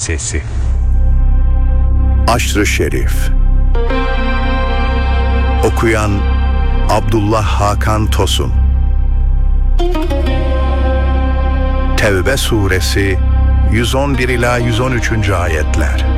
Sesi. Aşr-ı Şerif. Okuyan Abdullah Hakan Tosun. Tevbe suresi 111 ila 113. ayetler.